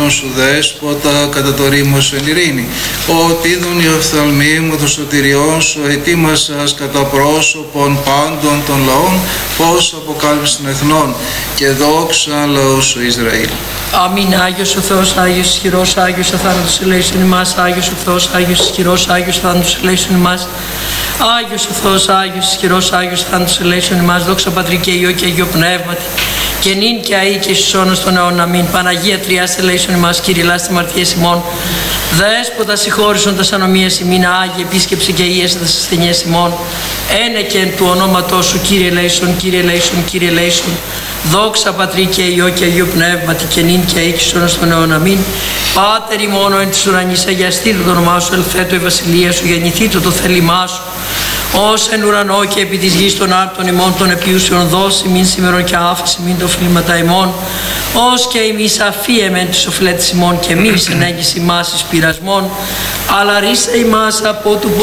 Κύριον σου δέσποτα κατά το ρήμο σου εν ειρήνη. Ότι είδον οι οφθαλμοί μου το σωτηριών σου ετοίμασας κατά πρόσωπον πάντων των λαών, πώς αποκάλυψης των εθνών και δόξα λαού σου Ισραήλ. Αμήν. Άγιος ο Θεός, Άγιος ισχυρός, Άγιος αθάνατος ελέησον ημάς. Άγιος ο Θεός, Άγιος ισχυρός, Άγιος αθάνατος ελέησον ημάς. Άγιος ο Θεός, Άγιος ισχυρός, Άγιος αθάνατος ελέησον ημάς. Δόξα Πατρί και Υιό και Αγίο Πνεύματι, και νυν και αεί και στους αιώνας των αιώνων. Αμήν. Παναγία Τριάς ελέησον ημάς. Κύριε λάστη μαρτίες ημών. Δέσποτα συγχώρησον τας ανομίες ημίν. Άγιε επίσκεψε και ίεσε τας ασθενειές ημών. Ένε και εν του ονόματός σου, Κύριε ελέησον, Κύριε ελέησον, Κύριε ελέησον. Δόξα Πατρί και Υιό και Αγίου Πνεύματι, και νυν και αεί και στους αιώνας των αιώνων. Αμήν. Πάτερ ημών εν της ουρανής, αγιαστήτω το όνομά σου, ελθέτω η βασιλεία σου, γεννηθήτω το θέλημά σου. Ως εν ουρανό και επί της γης των άρτων ημών των επιούσιων δώσει, μην σήμερον και άφηση, μην το φλήματα ημών. Ως και εμείς αφίεμεν τους οφειλέτες ημών, και μη συνέγγιση ημάς εις πειρασμών, αλλά ρίσε ημάς από του